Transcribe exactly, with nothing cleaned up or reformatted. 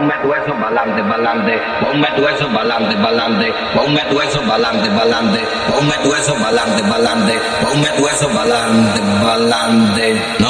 ponme tu eso pa'lante, pa'lante, ponme tu eso pa'lante, pa'lante, ponme tu eso pa'lante, pa'lante, ponme tu eso pa'lante, pa'lante, ponme tu eso pa'lante, pa'lante.